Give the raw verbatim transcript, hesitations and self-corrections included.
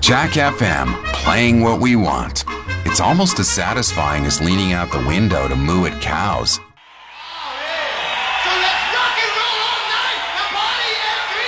Jack F M, playing what we want. It's almost as satisfying as leaning out the window to moo at cows.